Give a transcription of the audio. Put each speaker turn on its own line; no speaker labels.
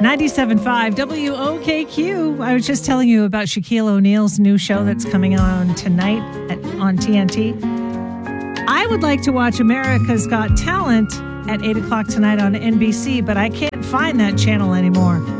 97.5 WOKQ. I was just telling you about Shaquille O'Neal's new show that's coming on tonight on TNT. I would like to watch America's Got Talent at 8 o'clock tonight on NBC, but I can't find that channel anymore.